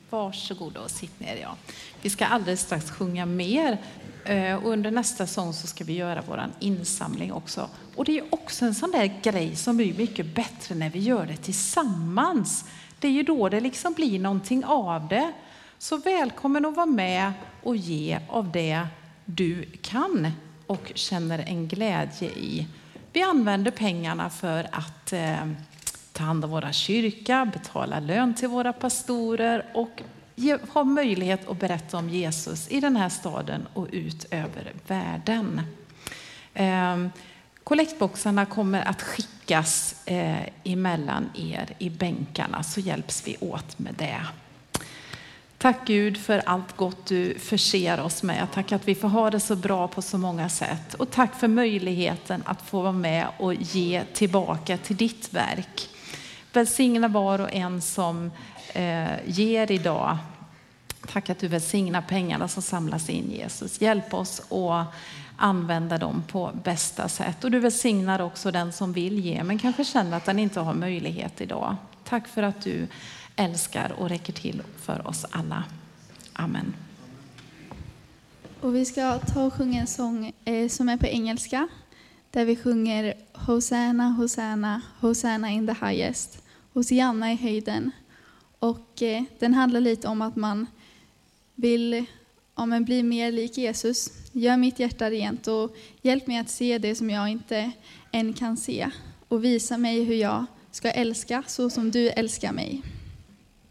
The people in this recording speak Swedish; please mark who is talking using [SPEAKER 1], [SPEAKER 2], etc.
[SPEAKER 1] Varsågod och sitt ner. Ja. Vi ska alldeles strax sjunga mer. Och under nästa sång så ska vi göra våran insamling också. Och det är också en sån där grej som blir mycket bättre när vi gör det tillsammans. Det är ju då det liksom blir någonting av det. Så välkommen att vara med och ge av det du kan och känner en glädje i. Vi använder pengarna för att ta hand om våra kyrka, betala lön till våra pastorer och ha möjlighet att berätta om Jesus i den här staden och ut över världen. Kollektboxarna kommer att skickas emellan er i bänkarna, så hjälps vi åt med det. Tack Gud för allt gott du förser oss med. Tack att vi får ha det så bra på så många sätt. Och tack för möjligheten att få vara med och ge tillbaka till ditt verk. Välsigna var och en som ger idag. Tack att du välsignar pengarna som samlas in, Jesus. Hjälp oss att använda dem på bästa sätt. Och du välsignar också den som vill ge men kanske känner att den inte har möjlighet idag. Tack för att du älskar och räcker till för oss alla. Amen.
[SPEAKER 2] Och vi ska ta och sjunga en sång som är på engelska. Där vi sjunger Hosanna, Hosanna, Hosanna in the highest. Hosianna i höjden. Och den handlar lite om att man vill bli mer lik Jesus. Gör mitt hjärta rent och hjälp mig att se det som jag inte än kan se. Och visa mig hur jag ska älska så som du älskar mig.